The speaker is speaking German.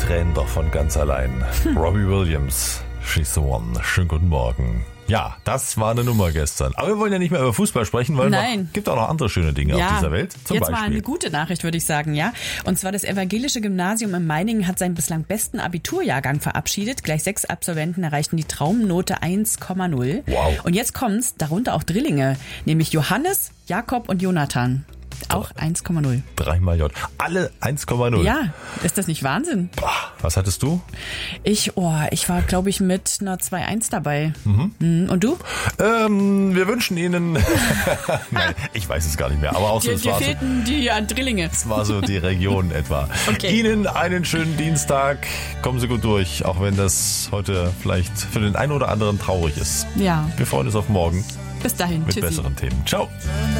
tränen doch von ganz allein. Robbie Williams, She's the One. Schönen guten Morgen. Ja, das war eine Nummer gestern. Aber wir wollen ja nicht mehr über Fußball sprechen, weil es gibt auch noch andere schöne Dinge auf dieser Welt. Zum jetzt Beispiel. mal eine gute Nachricht, würde ich sagen, ja. Und zwar das evangelische Gymnasium in Meiningen hat seinen bislang besten Abiturjahrgang verabschiedet. Gleich 6 Absolventen erreichten die Traumnote 1,0. Wow. Und jetzt kommt's, darunter auch Drillinge, nämlich Johannes, Jakob und Jonathan. Auch 1,0. 3-mal J. Alle 1,0. Ja, ist das nicht Wahnsinn? Boah, was hattest du? Ich war, glaube ich, mit einer 2,1 dabei. Und du? Wir wünschen Ihnen... Nein, ich weiß es gar nicht mehr. Aber auch so, Dir fehlten die Drillinge. Es war so die Region etwa. Okay. Ihnen einen schönen Dienstag. Kommen Sie gut durch, auch wenn das heute vielleicht für den einen oder anderen traurig ist. Ja. Wir freuen uns auf morgen Bis dahin. mit Tschüssi. besseren Themen. Ciao.